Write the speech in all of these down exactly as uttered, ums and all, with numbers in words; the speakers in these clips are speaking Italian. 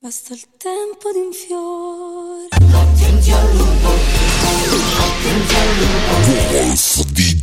Basta il tempo di un fiore. Attenti al lupo. Attenti al lupo. Wolf D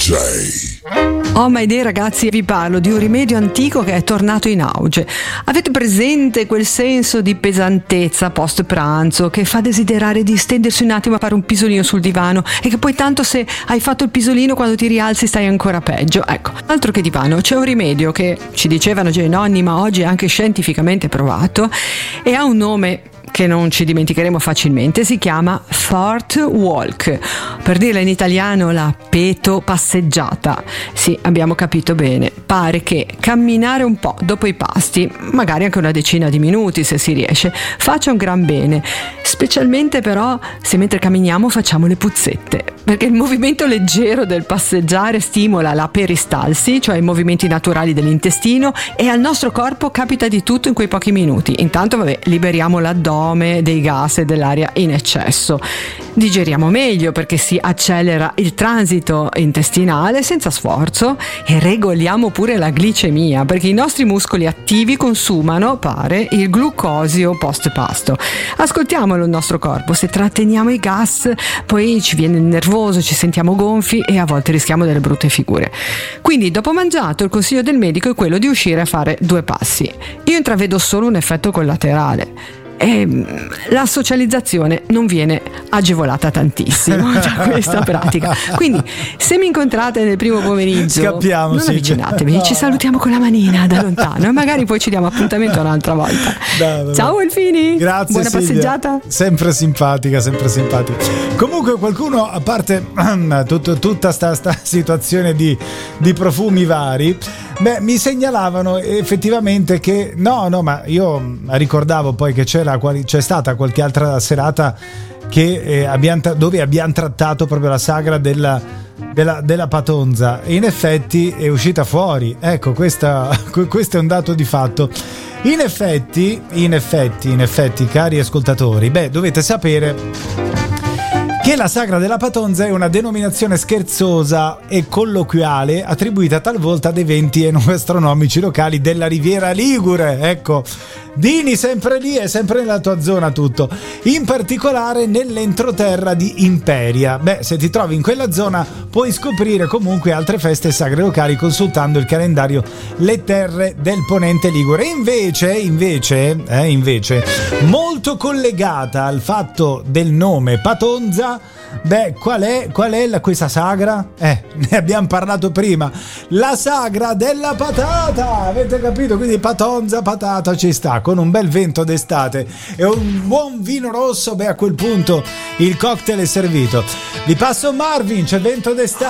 J. Oh my day ragazzi, vi parlo di un rimedio antico che è tornato in auge. Avete presente quel senso di pesantezza post pranzo che fa desiderare di stendersi un attimo a fare un pisolino sul divano e che poi tanto se hai fatto il pisolino quando ti rialzi stai ancora peggio? Ecco, altro che divano, c'è un rimedio che ci dicevano già i nonni ma oggi è anche scientificamente provato e ha un nome che non ci dimenticheremo facilmente, si chiama Fort Walk, per dirla in italiano la peto passeggiata. Sì, abbiamo capito bene, pare che camminare un po' dopo i pasti, magari anche una decina di minuti se si riesce, faccia un gran bene, specialmente però se mentre camminiamo facciamo le puzzette, perché il movimento leggero del passeggiare stimola la peristalsi, cioè i movimenti naturali dell'intestino, e al nostro corpo capita di tutto in quei pochi minuti. Intanto vabbè, liberiamo l'addome dei gas e dell'aria in eccesso, digeriamo meglio perché si accelera il transito intestinale senza sforzo e regoliamo pure la glicemia perché i nostri muscoli attivi consumano, pare, il glucosio post pasto. Ascoltiamolo il nostro corpo, se tratteniamo i gas poi ci viene nervoso, ci sentiamo gonfi e a volte rischiamo delle brutte figure. Quindi dopo mangiato il consiglio del medico è quello di uscire a fare due passi. Io intravedo solo un effetto collaterale. E la socializzazione non viene agevolata tantissimo da questa pratica, quindi se mi incontrate nel primo pomeriggio Scappiamo, non sì. avvicinatevi, no. Ci salutiamo con la manina da lontano e magari poi ci diamo appuntamento un'altra volta. Dai, dai. Ciao Elfini, grazie, buona Silvia. Passeggiata. Sempre simpatica, sempre simpatica. Comunque qualcuno, a parte tutto, tutta sta, sta situazione di, di profumi vari, beh, mi segnalavano effettivamente che no, no, ma io ricordavo poi che c'era c'è stata qualche altra serata che, eh, abbiamo, dove abbiamo trattato proprio la sagra della, della, della Patonza e in effetti è uscita fuori, ecco, questa, questo è un dato di fatto. In effetti, in effetti, in effetti, cari ascoltatori, beh, dovete sapere che la sagra della Patonza è una denominazione scherzosa e colloquiale attribuita talvolta ad eventi enogastronomici locali della Riviera Ligure. Ecco, Dini sempre lì e sempre nella tua zona tutto, in particolare nell'entroterra di Imperia. Beh, se ti trovi in quella zona puoi scoprire comunque altre feste e sagre locali consultando il calendario Le Terre del Ponente Ligure. Invece, invece, eh, invece, molto collegata al fatto del nome Patonza, beh, qual è, qual è la, questa sagra? Eh, ne abbiamo parlato prima, la sagra della patata, avete capito? Quindi Patonza, patata ci sta, con un bel vento d'estate e un buon vino rosso, beh, a quel punto il cocktail è servito. Vi passo Marvin, c'è vento d'estate.